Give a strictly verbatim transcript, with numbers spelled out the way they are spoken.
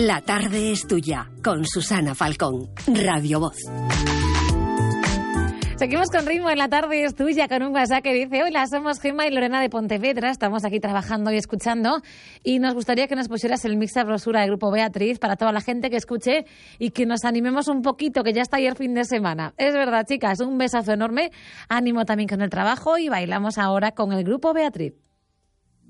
La tarde es tuya, con Susana Falcón, Radio Voz. Seguimos con ritmo en La tarde es tuya, con un WhatsApp que dice: hola, somos Gemma y Lorena de Pontevedra, estamos aquí trabajando y escuchando y nos gustaría que nos pusieras el mix de brosura del Grupo Beatriz para toda la gente que escuche y que nos animemos un poquito, que ya está ayer fin de semana. Es verdad, chicas, un besazo enorme, ánimo también con el trabajo y bailamos ahora con el Grupo Beatriz.